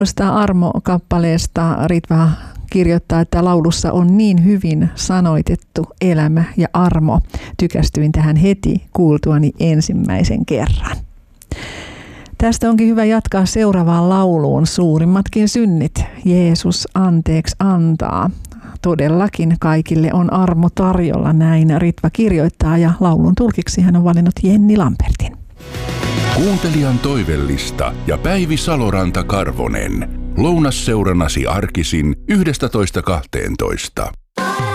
Tuosta Armo-kappaleesta Ritva kirjoittaa, että laulussa on niin hyvin sanoitettu elämä ja armo. Tykästyin tähän heti kuultuani ensimmäisen kerran. Tästä onkin hyvä jatkaa seuraavaan lauluun. Suurimmatkin synnit Jeesus anteeksi antaa. Todellakin kaikille on armo tarjolla, näin Ritva kirjoittaa, ja laulun tulkiksi hän on valinnut Jenni Lambertin. Kuuntelijan toivellista ja Päivi Saloranta-Karvonen. Lounasseurannasi arkisin 11.12.